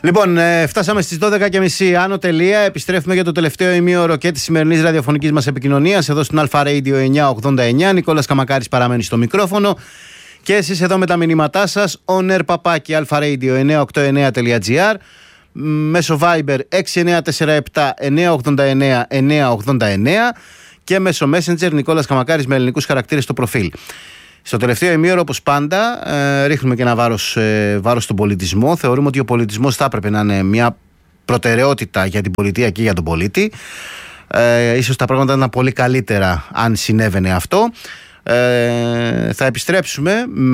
Λοιπόν, φτάσαμε στις 12.30 άνω τελεία. Επιστρέφουμε για το τελευταίο ημίωρο και της σημερινής ραδιοφωνικής μας επικοινωνίας εδώ στην Αλφα Radio 989. Νικόλας Καμακάρης παραμένει στο μικρόφωνο. Και εσείς εδώ με τα μηνύματά σας, oner@alfaradio989.gr, μέσω Viber 6947-989-989 και μέσω Messenger Νικόλας Καμακάρης με ελληνικούς χαρακτήρες στο προφίλ. Στο τελευταίο ημίωρο, όπως πάντα, ρίχνουμε και ένα βάρος στον πολιτισμό. Θεωρούμε ότι ο πολιτισμός θα έπρεπε να είναι μια προτεραιότητα για την πολιτεία και για τον πολίτη. Ίσως τα πράγματα ήταν πολύ καλύτερα αν συνέβαινε αυτό. Θα επιστρέψουμε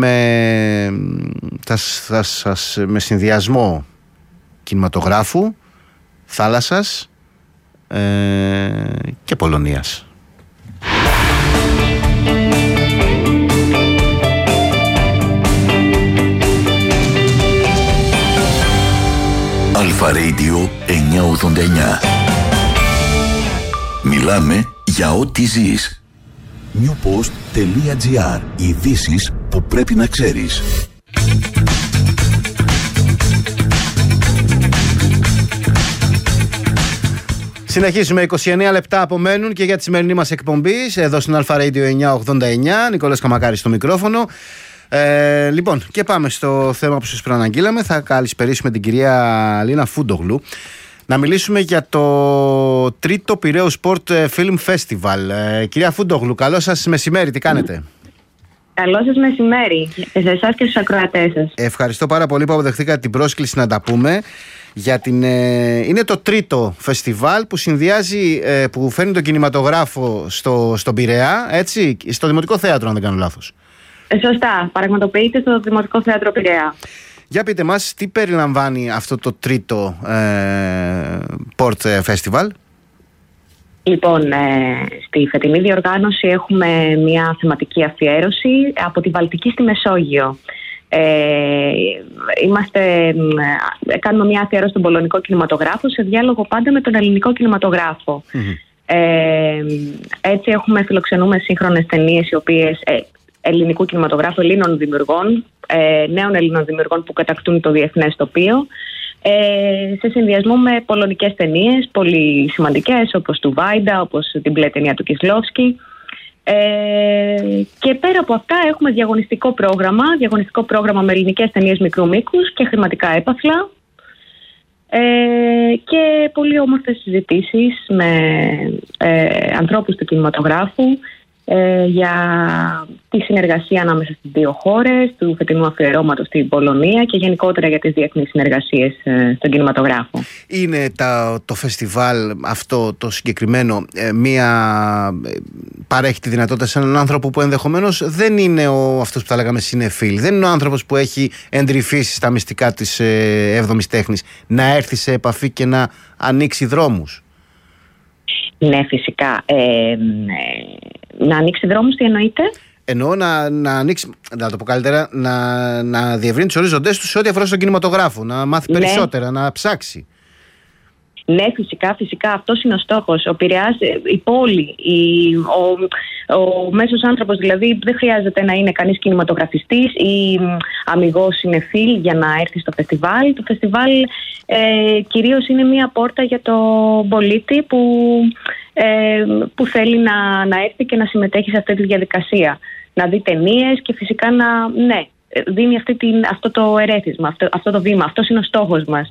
με συνδυασμό κινηματογράφου, θάλασσας και Πολωνίας. Αλφα Radio 989. Μιλάμε για ό,τι ζεις. newpost.gr. Ειδήσεις που πρέπει να ξέρεις. Συνεχίζουμε, 29 λεπτά απομένουν και για τη σημερινή μας εκπομπή εδώ στην Αλφα Radio 989. Νικόλας Καμακάρης στο μικρόφωνο. Λοιπόν, και πάμε στο θέμα που σας προαναγγείλαμε. Θα καλησπερίσουμε την κυρία Λίνα Φούντογλου να μιλήσουμε για το τρίτο Πειραιού Sport Film Festival. Κυρία Φούντογλου, καλό σας μεσημέρι, τι κάνετε? Καλό σας μεσημέρι, σε εσάς και στους ακροατές σας. Ευχαριστώ πάρα πολύ που αποδεχτήκατε την πρόσκληση να τα πούμε. Είναι το τρίτο φεστιβάλ που συνδυάζει, που φέρνει τον κινηματογράφο στον Πειραιά, έτσι, στο Δημοτικό Θέατρο, αν δεν κάνω λάθος. Σωστά, πραγματοποιείται στο Δημοτικό Θέατρο Πειραιά. Για πείτε μας, τι περιλαμβάνει αυτό το τρίτο Port Festival? Λοιπόν, στη φετινή διοργάνωση έχουμε μια θεματική αφιέρωση από τη Βαλτική στη Μεσόγειο. Κάνουμε μια αφιέρωση στον πολωνικό κινηματογράφο σε διάλογο πάντα με τον ελληνικό κινηματογράφο. Έτσι φιλοξενούμε σύγχρονες ταινίες οι οποίες ελληνικού κινηματογράφου, Ελλήνων δημιουργών, νέων Ελλήνων δημιουργών που κατακτούν το διεθνές τοπίο, σε συνδυασμό με πολωνικές ταινίες πολύ σημαντικές όπως του Βάιντα, όπως την μπλε ταινία του Κισλόφσκι. Και πέρα από αυτά έχουμε διαγωνιστικό πρόγραμμα με ελληνικές ταινίες μικρού μήκους και χρηματικά έπαθλα, και πολύ όμορφες συζητήσεις με ανθρώπους του κινηματογράφου για τη συνεργασία ανάμεσα στις δύο χώρες, του φετινού αφιερώματος στην Πολωνία και γενικότερα για τις διεθνείς συνεργασίες στον κινηματογράφο. Είναι το φεστιβάλ αυτό το συγκεκριμένο παρέχει τη δυνατότητα σε έναν άνθρωπο που ενδεχομένως δεν είναι αυτός που θα λέγαμε συνεφίλ, δεν είναι ο άνθρωπος που έχει εντρυφήσει στα μυστικά της 7ης τέχνης, να έρθει σε επαφή και να ανοίξει δρόμους? Ναι, φυσικά. Να ανοίξει δρόμους, τι εννοείτε? Εννοώ να ανοίξει, να το πω καλύτερα, να διευρύνει τους ορίζοντές του σε ό,τι αφορά στον κινηματογράφο, να μάθει περισσότερα, να ψάξει. Ναι, φυσικά, αυτός είναι ο στόχος. Ο Πειραιάς, η πόλη, ο μέσος άνθρωπος δηλαδή δεν χρειάζεται να είναι κανείς κινηματογραφιστής ή αμιγός συνεφίλ για να έρθει στο φεστιβάλ. Το φεστιβάλ κυρίως είναι μια πόρτα για τον πολίτη που θέλει να έρθει και να συμμετέχει σε αυτή τη διαδικασία. Να δει ταινίες και φυσικά δίνει αυτό το ερέθισμα, αυτό το βήμα. Αυτός είναι ο στόχος μας.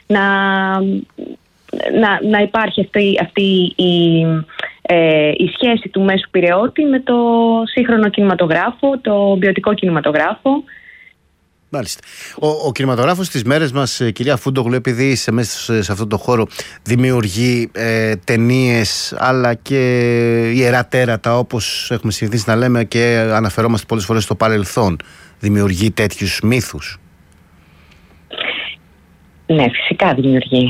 Να υπάρχει αυτή η σχέση του μέσου πειραιώτη με το σύγχρονο κινηματογράφο, το ποιοτικό κινηματογράφο. Μάλιστα. Ο κινηματογράφος στις μέρες μας, κυρία Φούντογλου, επειδή είσαι μέσα σε αυτό το χώρο, δημιουργεί ταινίες αλλά και ιερά τέρατα, όπως έχουμε συνηθίσει να λέμε και αναφερόμαστε πολλές φορές στο παρελθόν. Δημιουργεί τέτοιους μύθους? Ναι, φυσικά δημιουργεί.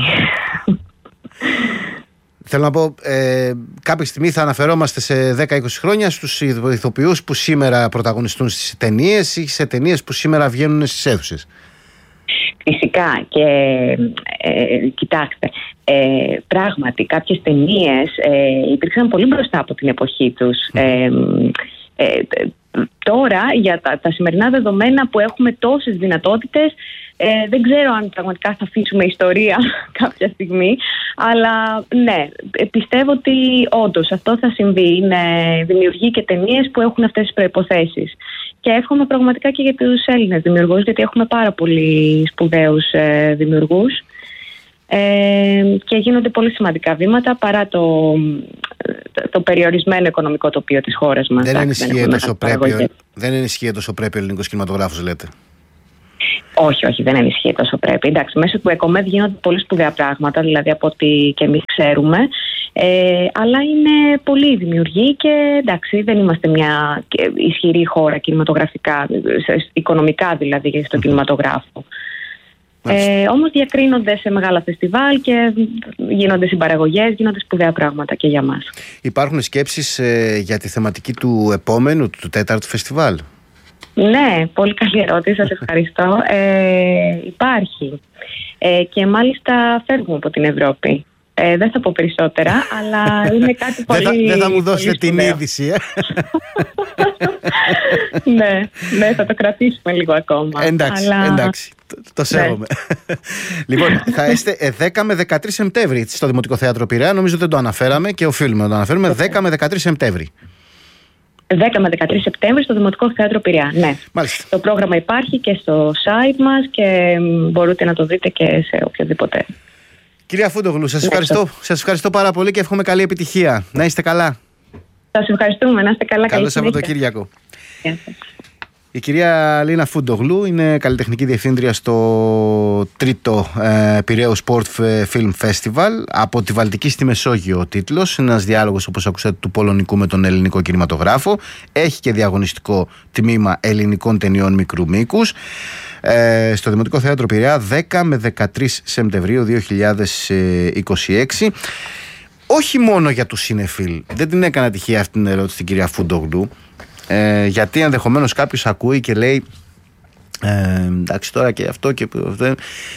Θέλω να πω, κάποια στιγμή θα αναφερόμαστε σε 10-20 χρόνια στους ηθοποιούς που σήμερα πρωταγωνιστούν στις ταινίες ή σε ταινίες που σήμερα βγαίνουν στις αίθουσες. Φυσικά, και κοιτάξτε, πράγματι κάποιες ταινίες υπήρξαν πολύ μπροστά από την εποχή τους. τώρα για τα σημερινά δεδομένα που έχουμε τόσες δυνατότητες, δεν ξέρω αν πραγματικά θα αφήσουμε ιστορία κάποια στιγμή, αλλά ναι, πιστεύω ότι όντως αυτό θα συμβεί. Είναι δημιουργοί και ταινίες που έχουν αυτές τις προϋποθέσεις. Και εύχομαι πραγματικά και για τους Έλληνες δημιουργούς, γιατί έχουμε πάρα πολύ σπουδαίους δημιουργούς και γίνονται πολύ σημαντικά βήματα παρά το περιορισμένο οικονομικό τοπίο της χώρας μας. Δεν ενισχύει τόσο πρέπει ο ελληνικός κινηματογράφος, λέτε? Όχι, δεν ενισχύει τόσο πρέπει. Εντάξει, μέσω του ΕΚΟΜΕΔ γίνονται πολύ σπουδαία πράγματα, δηλαδή από ό,τι και εμείς ξέρουμε. Αλλά είναι πολύ δημιουργοί και εντάξει, δεν είμαστε μια ισχυρή χώρα κινηματογραφικά, οικονομικά δηλαδή στον κινηματογράφο. Όμως διακρίνονται σε μεγάλα φεστιβάλ και γίνονται συμπαραγωγές, γίνονται σπουδαία πράγματα και για μας. Υπάρχουν σκέψεις για τη θεματική του επόμενου, του 4ου φεστιβάλ? Ναι, πολύ καλή ερώτηση, σας ευχαριστώ. Υπάρχει και μάλιστα φεύγουμε από την Ευρώπη. Δεν θα πω περισσότερα, αλλά είναι κάτι πολύ... Δεν θα μου δώσετε την είδηση, Ναι, θα το κρατήσουμε λίγο ακόμα. Εντάξει, το σέβομαι. Λοιπόν, θα είστε 10 με 13 Σεπτέμβρη στο Δημοτικό Θέατρο Πειραιά. Νομίζω δεν το αναφέραμε και οφείλουμε να το αναφέρουμε. 10 με 13 Σεπτέμβρη. 10 με 13 Σεπτέμβρη στο Δημοτικό Θέατρο Πειραιά. Ναι. Μάλιστα. Το πρόγραμμα υπάρχει και στο site μας και μπορείτε να το δείτε και σε οποιοδήποτε. Κυρία Φούντογλου, σας ευχαριστώ πάρα πολύ και εύχομαι καλή επιτυχία. Να είστε καλά. Σας ευχαριστούμε, να είστε καλά. Καλό Σαββατοκύριακο. Η κυρία Λίνα Φούντογλου είναι καλλιτεχνική διευθύντρια στο 3ο Πειραιού Sport Film Festival. Από τη Βαλτική στη Μεσόγειο ο τίτλος. Είναι ένας διάλογος, όπως ακούσατε, του πολωνικού με τον ελληνικό κινηματογράφο. Έχει και διαγωνιστικό τμήμα ελληνικών ταινιών μικρού μήκους. Στο Δημοτικό Θέατρο Πειραιά 10 με 13 Σεπτεμβρίου 2026. Όχι μόνο για τους συνεφίλ. Δεν την έκανα τυχαία αυτή την ερώτηση στην κυρία Φούντογλου, γιατί ενδεχομένως κάποιος ακούει και λέει εντάξει τώρα και αυτό και αυτό.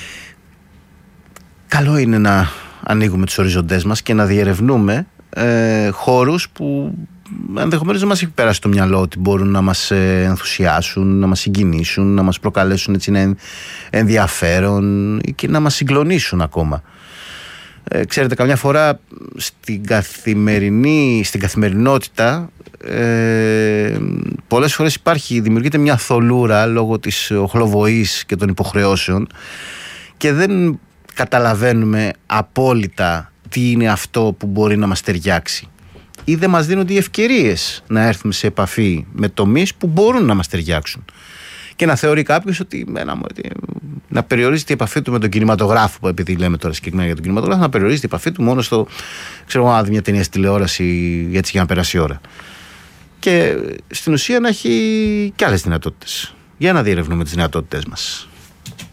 Καλό είναι να ανοίγουμε τους οριζοντές μας και να διερευνούμε χώρους που ενδεχομένως δεν μας έχει περάσει το μυαλό ότι μπορούν να μας ενθουσιάσουν, να μας συγκινήσουν, να μας προκαλέσουν έτσι ενδιαφέρον και να μας συγκλονίσουν ακόμα. Ξέρετε, καμιά φορά στην καθημερινότητα πολλές φορές δημιουργείται μια θολούρα λόγω της οχλοβοής και των υποχρεώσεων και δεν καταλαβαίνουμε απόλυτα τι είναι αυτό που μπορεί να μας ταιριάξει ή δεν μας δίνονται οι ευκαιρίες να έρθουμε σε επαφή με τομείς που μπορούν να μας ταιριάξουν. Και να θεωρεί κάποιος ότι να περιορίζεται η επαφή του με τον κινηματογράφο, επειδή λέμε τώρα συγκεκριμένα για τον κινηματογράφο, να περιορίζεται η επαφή του μόνο στο, να δει μια ταινία στη τηλεόραση έτσι για να περάσει η ώρα. Και στην ουσία να έχει και άλλες δυνατότητες. Για να διερευνούμε τις δυνατότητες μας.